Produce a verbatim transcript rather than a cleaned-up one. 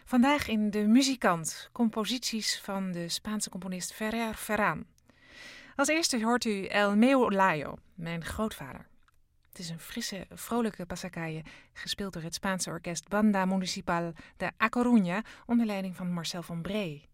Vandaag in De Muzikant, composities van de Spaanse componist Ferrer Ferran. Als eerste hoort u El meu Laio, mijn grootvader. Het is een frisse, vrolijke passacaille, gespeeld door het Spaanse orkest Banda Municipal de A Coruña onder leiding van Marcel van Bree.